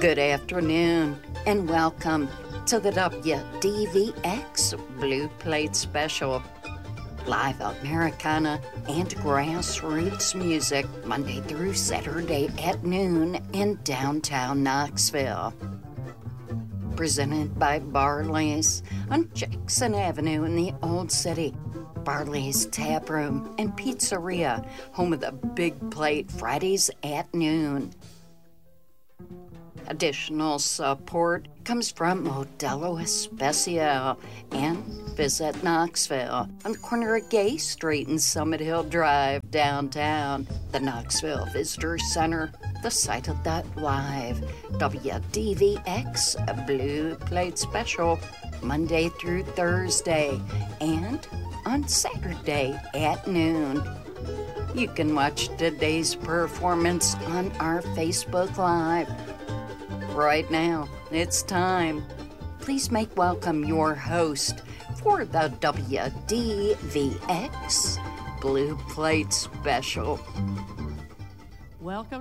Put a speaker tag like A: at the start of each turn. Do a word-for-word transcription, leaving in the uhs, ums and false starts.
A: Good afternoon, and welcome to the W D V X Blue Plate Special. Live Americana and grassroots music Monday through Saturday at noon in downtown Knoxville. Presented by Barley's on Jackson Avenue in the Old City. Barley's Tap Room and Pizzeria, home of the Big Plate Fridays at noon. Additional support comes from Modelo Especial and Visit Knoxville on the corner of Gay Street and Summit Hill Drive downtown. The Knoxville Visitor Center, the site of that live W D V X Blue Plate Special Monday through Thursday and on Saturday at noon. You can watch today's performance on our Facebook Live. Right now, it's time. Please make welcome your host for the W D V X Blue Plate Special.
B: Welcome